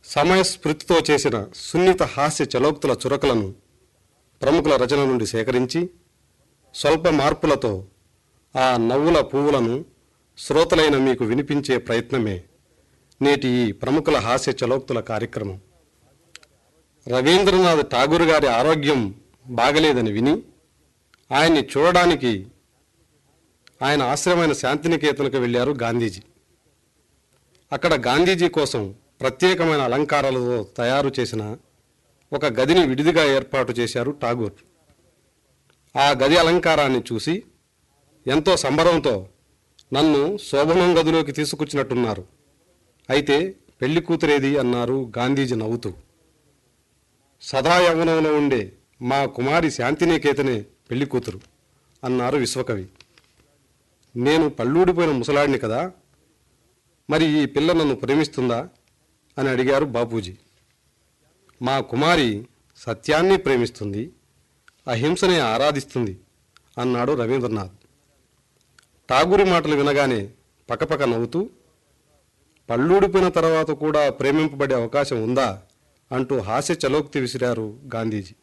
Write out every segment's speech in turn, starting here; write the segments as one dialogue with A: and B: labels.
A: సమయస్ఫూర్తితో చేసిన సున్నిత హాస్య చలోక్తుల చురకలను ప్రముఖుల రచన నుండి సేకరించి స్వల్ప మార్పులతో ఆ నవ్వుల పువ్వులను శ్రోతలైన మీకు వినిపించే ప్రయత్నమే నేటి ఈ ప్రముఖుల హాస్య చలోక్తుల కార్యక్రమం. రవీంద్రనాథ్ ఠాగూర్ గారి ఆరోగ్యం బాగలేదని విని ఆయన్ని చూడడానికి ఆయన ఆశ్రమైన శాంతినికేతనకు వెళ్ళారు గాంధీజీ. అక్కడ గాంధీజీ కోసం ప్రత్యేకమైన అలంకారాలతో తయారు చేసిన ఒక గదిని విడిదిగా ఏర్పాటు చేశారు ఠాగూర్. ఆ గది అలంకారాన్ని చూసి ఎంతో సంబరంతో నన్ను శోభనం గదిలోకి తీసుకొచ్చినట్టున్నారు, అయితే పెళ్లి కూతురేది అన్నారు గాంధీజీ నవ్వుతూ. సదా యవ్వనంలో ఉండే మా కుమారి శాంతినికేతనే పెళ్లి కూతురు అన్నారు విశ్వకవి. నేను పళ్ళూడిపోయిన ముసలాడిని కదా, మరి ఈ పిల్ల నన్ను ప్రేమిస్తుందా అని అడిగారు బాపూజీ. మా కుమారి సత్యాన్ని ప్రేమిస్తుంది, అహింసనే ఆరాధిస్తుంది అన్నాడు రవీంద్రనాథ్. ఠాగూరి మాటలు వినగానే పకపక నవ్వుతూ, పళ్ళూడిపోయిన తర్వాత కూడా ప్రేమింపబడే అవకాశం ఉందా అంటూ హాస్య చలోక్తి విసిరారు గాంధీజీ.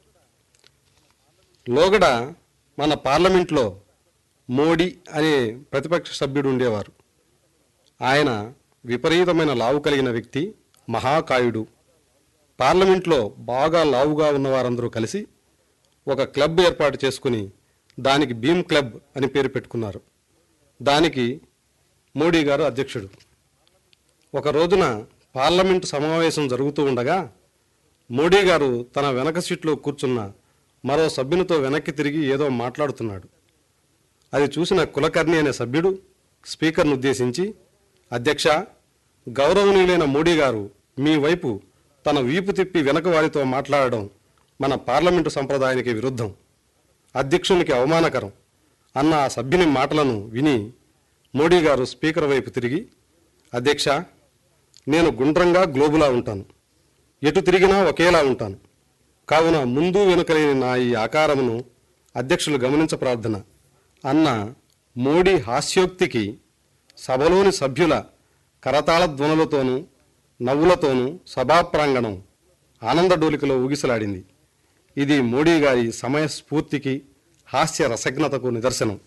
A: లోగడ మన పార్లమెంట్లో మోడీ అనే ప్రతిపక్ష సభ్యుడు ఉండేవారు. ఆయన విపరీతమైన లావు కలిగిన వ్యక్తి, మహాకాయుడు. పార్లమెంట్లో బాగా లావుగా ఉన్నవారందరూ కలిసి ఒక క్లబ్ ఏర్పాటు చేసుకుని దానికి భీమ్ క్లబ్ అని పేరు పెట్టుకున్నారు. దానికి మోడీ గారు అధ్యక్షుడు. ఒక రోజున పార్లమెంటు సమావేశం జరుగుతూ ఉండగా మోడీ గారు తన వెనక సీట్లో కూర్చున్న మరో సభ్యునితో వెనక్కి తిరిగి ఏదో మాట్లాడుతున్నాడు. అది చూసిన కులకర్ణి అనే సభ్యుడు స్పీకర్ను ఉద్దేశించి, అధ్యక్ష, గౌరవనీయులైన మోడీ గారు మీ వైపు తన వీపు తిప్పి వెనక వారితో మాట్లాడడం మన పార్లమెంటు సంప్రదాయానికి విరుద్ధం, అధ్యక్షునికి అవమానకరం అన్న ఆ సభ్యుని మాటలను విని మోడీ గారు స్పీకర్ వైపు తిరిగి, అధ్యక్ష, నేను గుండ్రంగా గ్లోబులా ఉంటాను, ఎటు తిరిగినా ఒకేలా ఉంటాను, కావున ముందు వెనుకలేని నా ఈ ఆకారమును అధ్యక్షులు గమనించ ప్రార్థన అన్న మోడీ హాస్యోక్తికి సభలోని సభ్యుల కరతాళ ధ్వనులతోనూ నవ్వులతోనూ సభాప్రాంగణం ఆనందడోలికలో ఊగిసలాడింది. ఇది మోడీ గారి సమయస్ఫూర్తికి హాస్య రసజ్ఞతకు నిదర్శనం.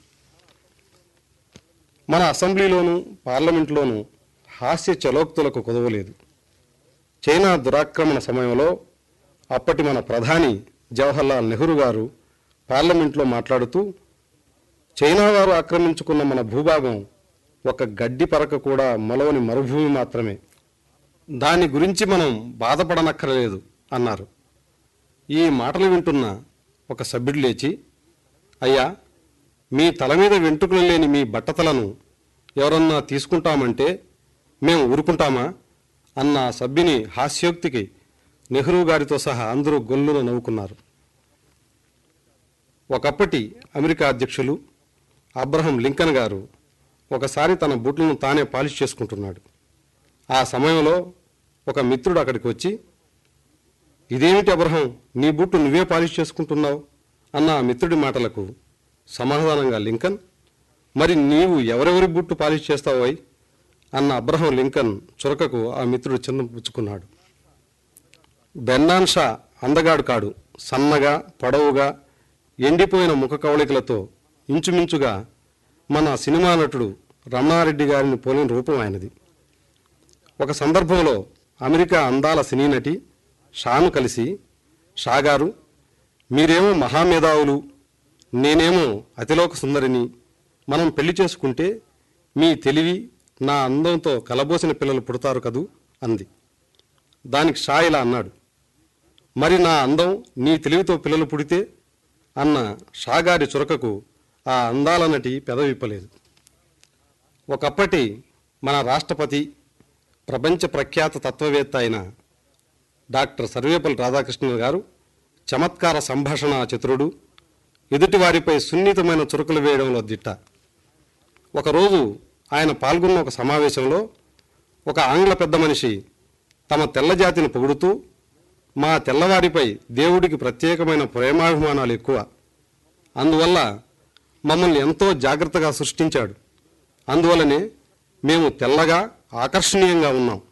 A: మన అసెంబ్లీలోనూ పార్లమెంట్లోనూ హాస్య చలోక్తులకు కొదవలేదు. చైనా దురాక్రమణ సమయంలో అప్పటి మన ప్రధాని జవహర్లాల్ నెహ్రూ గారు పార్లమెంట్లో మాట్లాడుతూ, చైనా వారు ఆక్రమించుకున్న మన భూభాగం ఒక గడ్డి పరక కూడా మొలవని మరుభూమి మాత్రమే, దాని గురించి మనం బాధపడనక్కర్లేదు అన్నారు. ఈ మాటలు వింటున్న ఒక సభ్యుడు లేచి, అయ్యా, మీ తల మీద వెంట్రుకలు లేని మీ బట్టతలను ఎవరన్నా తీసుకుంటామంటే మేము ఊరుకుంటామా అన్న సభ్యుని హాస్యోక్తికి నెహ్రూ గారితో సహా అందరూ గొల్లున నవ్వుకున్నారు. ఒకప్పటి అమెరికా అధ్యక్షులు అబ్రహం లింకన్ గారు ఒకసారి తన బూట్లను తానే పాలిష్ చేసుకుంటున్నాడు. ఆ సమయంలో ఒక మిత్రుడు అక్కడికి వచ్చి, ఇదేమిటి అబ్రహం, నీ బూట్లు నువ్వే పాలిష్ చేసుకుంటున్నావు అన్న ఆ మిత్రుడి మాటలకు సమాధానంగా లింకన్, మరి నీవు ఎవరెవరి బూట్లు పాలిష్ చేస్తావోయ్ అన్న అబ్రహం లింకన్ చురకకు ఆ మిత్రుడు చిన్నపుచ్చుకున్నాడు. బెన్నాన్ షా అందగాడు కాడు, సన్నగా పొడవుగా ఎండిపోయిన ముఖ కవళికలతో ఇంచుమించుగా మన సినిమా నటుడు రమణారెడ్డి గారిని పోలిన రూపం ఆయనది. ఒక సందర్భంలో అమెరికా అందాల సినీ నటి షాను కలిసి, షాగారు, మీరేమో మహామేధావులు, నేనేమో అతిలోక సుందరిని, మనం పెళ్లి చేసుకుంటే మీ తెలివి నా అందంతో కలబోసిన పిల్లలు పుడతారు కదూ అంది. దానికి షా ఇలా అన్నాడు, మరి నా అందం నీ తెలివితో పిల్లలు పుడితే అన్న షాగారి చురకకు ఆ అందాల నటి పెదవిప్పలేదు. ఒకప్పటి మన రాష్ట్రపతి, ప్రపంచ ప్రఖ్యాత తత్వవేత్త అయిన డాక్టర్ సర్వేపల్లి రాధాకృష్ణన్ గారు చమత్కార సంభాషణ చతురుడు, ఎదుటివారిపై సున్నితమైన చురకలు వేయడంలో దిట్ట. ఒకరోజు ఆయన పాల్గొన్న ఒక సమావేశంలో ఒక ఆంగ్ల పెద్ద మనిషి తమ తెల్లజాతిని పొగుడుతూ, మా తెల్లవారిపై దేవుడికి ప్రత్యేకమైన ప్రేమాభిమానాలు ఎక్కువ, అందువల్ల మమ్మల్ని ఎంతో జాగ్రత్తగా సృష్టించాడు, అందువల్లనే మేము తెల్లగా ఆకర్షణీయంగా ఉన్నాం